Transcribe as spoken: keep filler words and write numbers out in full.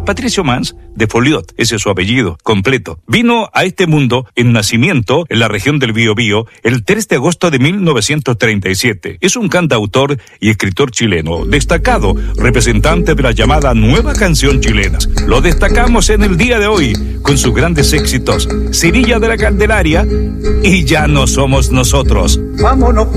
Patricio Mans de Foliot, ese es su apellido completo. Vino a este mundo en nacimiento en la región del Biobío el tres de agosto de mil novecientos treinta y siete. Es un cantautor y escritor chileno, destacado representante de la llamada nueva canción chilena. Lo destacamos en el día de hoy con sus grandes éxitos, Cerilla de la Candelaria y Ya no somos nosotros. Vámonos.